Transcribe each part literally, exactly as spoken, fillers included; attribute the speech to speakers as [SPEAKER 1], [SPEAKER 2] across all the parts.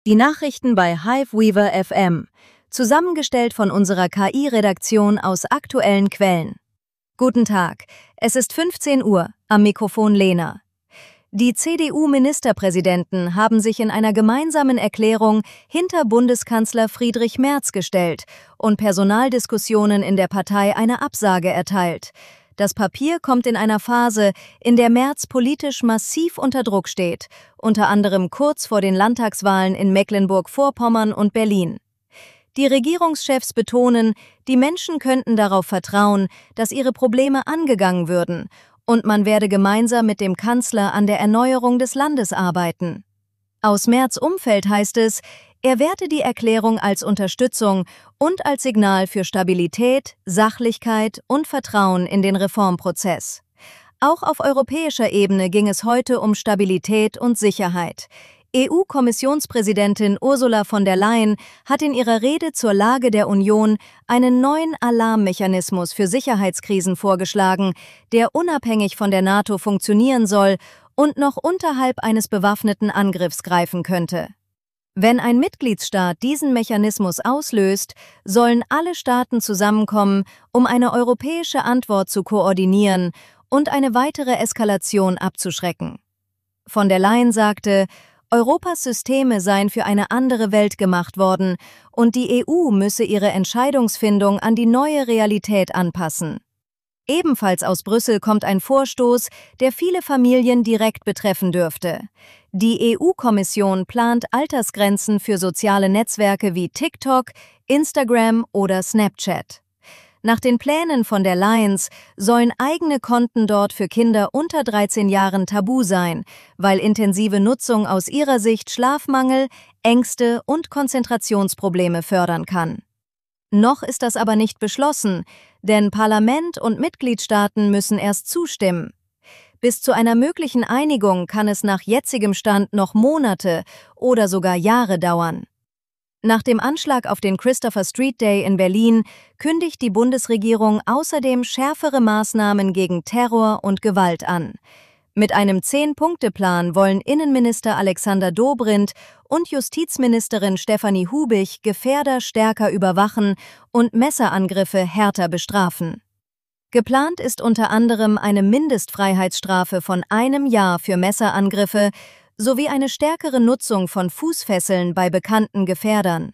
[SPEAKER 1] Die Nachrichten bei Hiveweaver F M, zusammengestellt von unserer K I-Redaktion aus aktuellen Quellen. Guten Tag, es ist fünfzehn Uhr, am Mikrofon Lena. Die C D U-Ministerpräsidenten haben sich in einer gemeinsamen Erklärung hinter Bundeskanzler Friedrich Merz gestellt und Personaldiskussionen in der Partei eine Absage erteilt. Das Papier kommt in einer Phase, in der Merz politisch massiv unter Druck steht, unter anderem kurz vor den Landtagswahlen in Mecklenburg-Vorpommern und Berlin. Die Regierungschefs betonen, die Menschen könnten darauf vertrauen, dass ihre Probleme angegangen würden und man werde gemeinsam mit dem Kanzler an der Erneuerung des Landes arbeiten. Aus Merz' Umfeld heißt es, er werte die Erklärung als Unterstützung und als Signal für Stabilität, Sachlichkeit und Vertrauen in den Reformprozess. Auch auf europäischer Ebene ging es heute um Stabilität und Sicherheit. E U-Kommissionspräsidentin Ursula von der Leyen hat in ihrer Rede zur Lage der Union einen neuen Alarmmechanismus für Sicherheitskrisen vorgeschlagen, der unabhängig von der NATO funktionieren soll und noch unterhalb eines bewaffneten Angriffs greifen könnte. Wenn ein Mitgliedsstaat diesen Mechanismus auslöst, sollen alle Staaten zusammenkommen, um eine europäische Antwort zu koordinieren und eine weitere Eskalation abzuschrecken. Von der Leyen sagte, Europas Systeme seien für eine andere Welt gemacht worden und die E U müsse ihre Entscheidungsfindung an die neue Realität anpassen. Ebenfalls aus Brüssel kommt ein Vorstoß, der viele Familien direkt betreffen dürfte. Die E U-Kommission plant Altersgrenzen für soziale Netzwerke wie TikTok, Instagram oder Snapchat. Nach den Plänen von der Leyen sollen eigene Konten dort für Kinder unter dreizehn Jahren tabu sein, weil intensive Nutzung aus ihrer Sicht Schlafmangel, Ängste und Konzentrationsprobleme fördern kann. Noch ist das aber nicht beschlossen, denn Parlament und Mitgliedstaaten müssen erst zustimmen. Bis zu einer möglichen Einigung kann es nach jetzigem Stand noch Monate oder sogar Jahre dauern. Nach dem Anschlag auf den Christopher Street Day in Berlin kündigt die Bundesregierung außerdem schärfere Maßnahmen gegen Terror und Gewalt an. Mit einem Zehn-Punkte-Plan wollen Innenminister Alexander Dobrindt und Justizministerin Stefanie Hubich Gefährder stärker überwachen und Messerangriffe härter bestrafen. Geplant ist unter anderem eine Mindestfreiheitsstrafe von einem Jahr für Messerangriffe sowie eine stärkere Nutzung von Fußfesseln bei bekannten Gefährdern.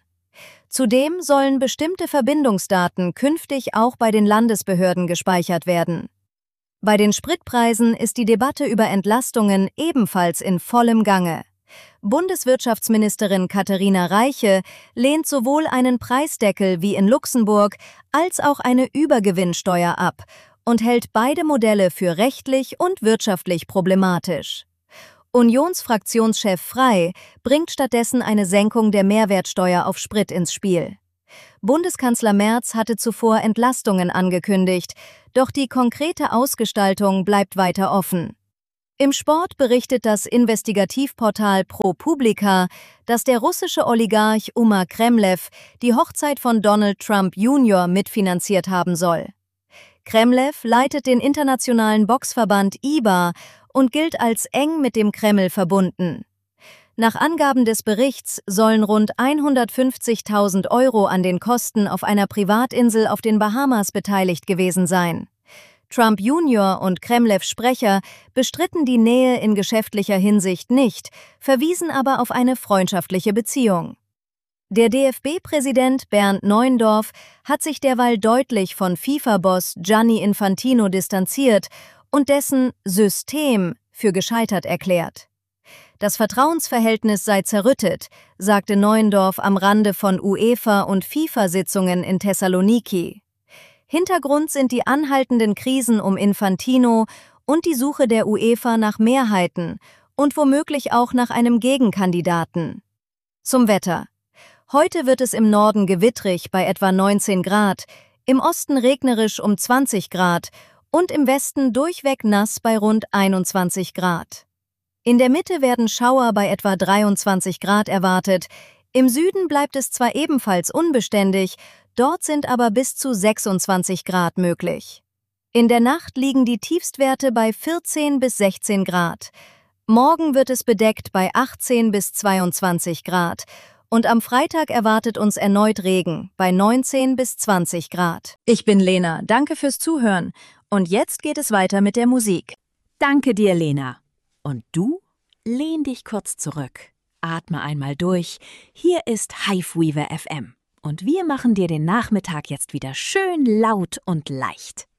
[SPEAKER 1] Zudem sollen bestimmte Verbindungsdaten künftig auch bei den Landesbehörden gespeichert werden. Bei den Spritpreisen ist die Debatte über Entlastungen ebenfalls in vollem Gange. Bundeswirtschaftsministerin Katharina Reiche lehnt sowohl einen Preisdeckel wie in Luxemburg als auch eine Übergewinnsteuer ab und hält beide Modelle für rechtlich und wirtschaftlich problematisch. Unionsfraktionschef Frey bringt stattdessen eine Senkung der Mehrwertsteuer auf Sprit ins Spiel. Bundeskanzler Merz hatte zuvor Entlastungen angekündigt, doch die konkrete Ausgestaltung bleibt weiter offen. Im Sport berichtet das Investigativportal ProPublica, dass der russische Oligarch Umar Kremlev die Hochzeit von Donald Trump Junior mitfinanziert haben soll. Kremlev leitet den internationalen Boxverband I B A und gilt als eng mit dem Kreml verbunden. Nach Angaben des Berichts sollen rund hundertfünfzigtausend Euro an den Kosten auf einer Privatinsel auf den Bahamas beteiligt gewesen sein. Trump Junior und Kremlevs Sprecher bestritten die Nähe in geschäftlicher Hinsicht nicht, verwiesen aber auf eine freundschaftliche Beziehung. Der D F B-Präsident Bernd Neuendorf hat sich derweil deutlich von FIFA-Boss Gianni Infantino distanziert und dessen System für gescheitert erklärt. Das Vertrauensverhältnis sei zerrüttet, sagte Neuendorf am Rande von UEFA- und FIFA-Sitzungen in Thessaloniki. Hintergrund sind die anhaltenden Krisen um Infantino und die Suche der UEFA nach Mehrheiten und womöglich auch nach einem Gegenkandidaten. Zum Wetter. Heute wird es im Norden gewittrig bei etwa neunzehn Grad, im Osten regnerisch um zwanzig Grad und im Westen durchweg nass bei rund einundzwanzig Grad. In der Mitte werden Schauer bei etwa dreiundzwanzig Grad erwartet, im Süden bleibt es zwar ebenfalls unbeständig, dort sind aber bis zu sechsundzwanzig Grad möglich. In der Nacht liegen die Tiefstwerte bei vierzehn bis sechzehn Grad. Morgen wird es bedeckt bei achtzehn bis zweiundzwanzig Grad und am Freitag erwartet uns erneut Regen bei neunzehn bis zwanzig Grad. Ich bin Lena, danke fürs Zuhören. Und jetzt geht es weiter mit der Musik.
[SPEAKER 2] Danke dir, Lena. Und du? Lehn dich kurz zurück. Atme einmal durch. Hier ist Hiveweaver F M. Und wir machen dir den Nachmittag jetzt wieder schön laut und leicht.